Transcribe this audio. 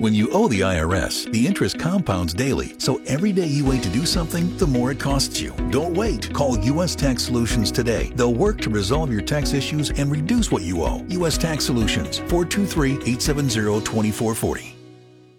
When you owe the IRS, the interest compounds daily, so every day you wait to do something, the more it costs you. Don't wait. Call U.S. Tax Solutions today. They'll work to resolve your tax issues and reduce what you owe. U.S. Tax Solutions, 423-870-2440.